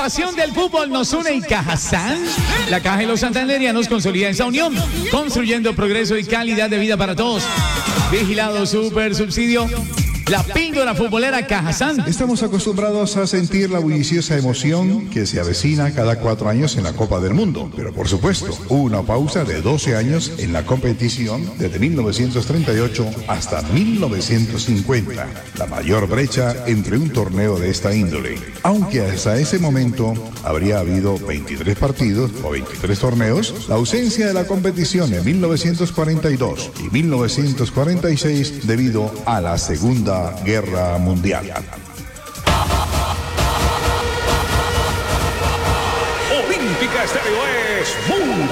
pasión del fútbol nos une y Cajazán. La Caja de los Santanderianos consolida esa unión, construyendo progreso y calidad de vida para todos. Vigilado Super Subsidio. La píldora futbolera Cajazán. Estamos acostumbrados a sentir la bulliciosa emoción que se avecina cada 4 años en la Copa del Mundo. Pero por supuesto, hubo una pausa de 12 años en la competición desde 1938 hasta 1950. La mayor brecha entre un torneo de esta índole. Aunque hasta ese momento habría habido 23 partidos o 23 torneos, la ausencia de la competición en 1942 y 1946 debido a la Segunda Guerra Mundial. Olímpica Estéreo es